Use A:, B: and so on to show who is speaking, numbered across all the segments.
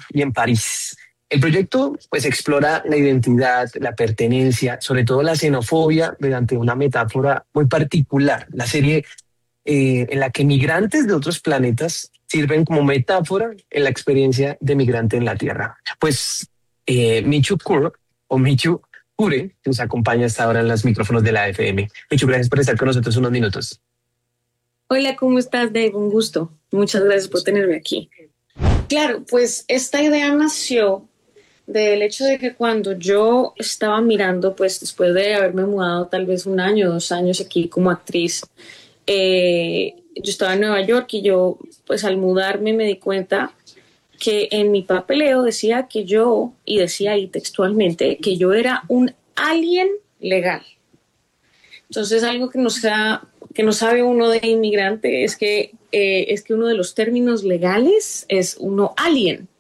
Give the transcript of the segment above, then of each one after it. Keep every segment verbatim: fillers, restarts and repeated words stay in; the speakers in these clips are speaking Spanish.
A: y en París. El proyecto pues explora la identidad, la pertenencia, sobre todo la xenofobia mediante una metáfora muy particular. La serie eh, en la que migrantes de otros planetas sirven como metáfora en la experiencia de migrante en la Tierra. Pues eh, Michu Kur o Michu Kure nos acompaña hasta ahora en los micrófonos de la F M. Michu, gracias por estar con nosotros unos minutos.
B: Hola, ¿cómo estás, Dave? Un gusto. Muchas gracias por tenerme aquí. Claro, pues esta idea nació del hecho de que cuando yo estaba mirando, pues después de haberme mudado tal vez un año, dos años aquí como actriz, eh, yo estaba en Nueva York y yo, pues al mudarme me di cuenta que en mi papeleo decía que yo, y decía ahí textualmente, que yo era un alien legal. Entonces algo que no, sea, que no sabe uno de inmigrante es que, eh, es que uno de los términos legales es uno alien.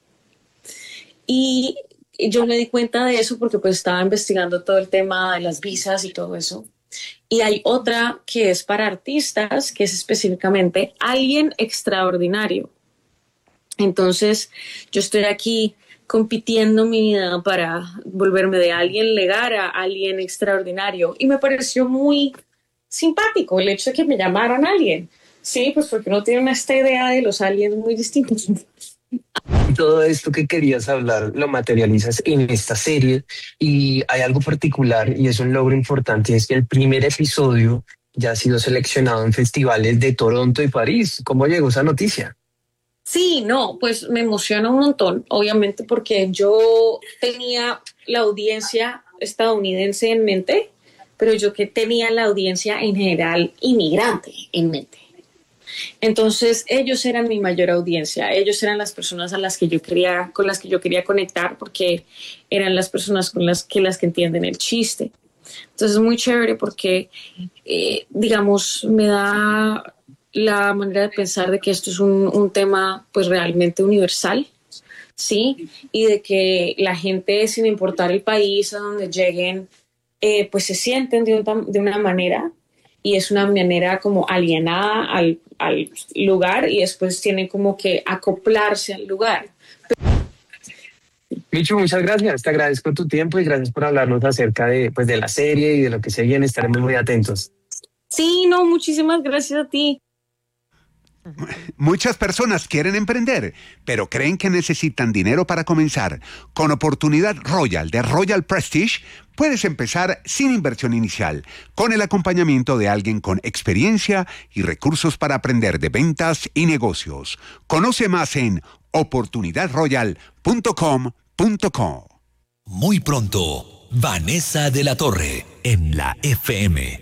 B: Y yo me di cuenta de eso porque pues estaba investigando todo el tema de las visas y todo eso. Y hay otra que es para artistas, que es específicamente alguien extraordinario. Entonces yo estoy aquí compitiendo mi vida para volverme de alguien legal a alguien extraordinario. Y me pareció muy simpático el hecho de que me llamaran alien. Sí, pues porque uno tiene esta idea de los aliens muy distintos.
A: Todo esto que querías hablar lo materializas en esta serie y hay algo particular y es un logro importante, es que el primer episodio ya ha sido seleccionado en festivales de Toronto y París. ¿Cómo llegó esa noticia?
B: Sí, no, pues me emociona un montón, obviamente porque yo tenía la audiencia estadounidense en mente, pero yo que tenía la audiencia en general inmigrante en mente. Entonces ellos eran mi mayor audiencia, ellos eran las personas a las que yo quería, con las que yo quería conectar porque eran las personas con las que las que entienden el chiste. Entonces es muy chévere porque, eh, digamos, me da la manera de pensar de que esto es un, un tema pues realmente universal, ¿sí? Y de que la gente, sin importar el país a donde lleguen, eh, pues se sienten de, un, de una manera y es una manera como alienada al, al lugar y después tienen como que acoplarse al lugar.
A: Michu, muchas gracias. Te agradezco tu tiempo y gracias por hablarnos acerca de, pues, de la serie y de lo que se viene. Estaremos muy atentos.
B: Sí, no, muchísimas gracias a ti.
C: Muchas personas quieren emprender, pero creen que necesitan dinero para comenzar. Con Oportunidad Royal de Royal Prestige, puedes empezar sin inversión inicial, con el acompañamiento de alguien con experiencia y recursos para aprender de ventas y negocios. Conoce más en oportunidad royal punto com punto co.
D: Muy pronto, Vanessa de la Torre en la F M.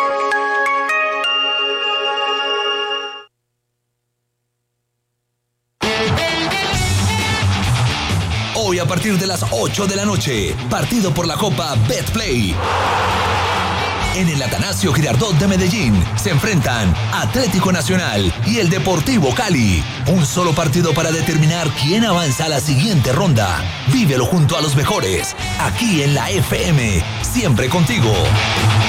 D: Hoy a partir de las ocho de la noche, partido por la Copa Betplay. En el Atanasio Girardot de Medellín se enfrentan Atlético Nacional y el Deportivo Cali. Un solo partido para determinar quién avanza a la siguiente ronda. Vívelo junto a los mejores, aquí en la F M, siempre contigo.